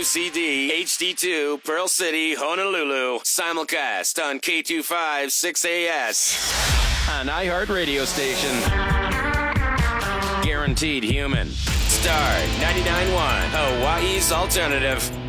WCD HD2 Pearl City, Honolulu. Simulcast on K25 6AS. An iHeart radio station. Guaranteed human. Star 99.1, Hawaii's alternative.